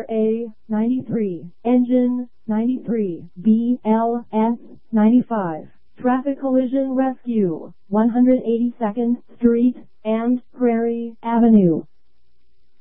RA 93, Engine 93, BLS 95. Traffic Collision Rescue, 182nd Street and Prairie Avenue.